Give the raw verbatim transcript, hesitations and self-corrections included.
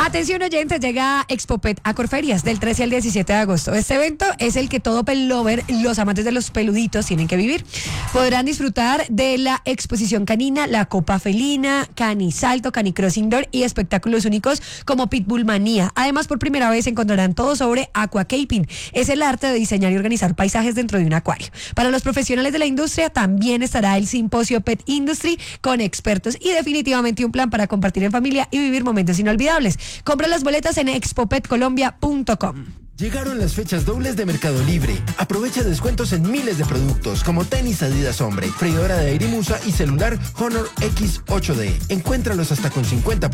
Atención oyentes, llega Expopet a Corferias del trece al diecisiete de agosto. Este evento es el que todo pet lover, los amantes de los peluditos, tienen que vivir. Podrán disfrutar de la exposición canina, la copa felina, canisalto, canicross indoor y espectáculos únicos como Pitbull Manía. Además, por primera vez encontrarán todo sobre aquacaping. Es el arte de diseñar y organizar paisajes dentro de un acuario. Para los profesionales de la industria también estará el simposio Pet Industry con expertos y definitivamente un plan para compartir en familia y vivir momentos inolvidables. Compra las boletas en expopet colombia punto com. Llegaron las fechas dobles de Mercado Libre. Aprovecha descuentos en miles de productos como tenis Adidas Hombre, freidora de aire Musa y celular Honor X ocho D. Encuéntralos hasta con cincuenta por ciento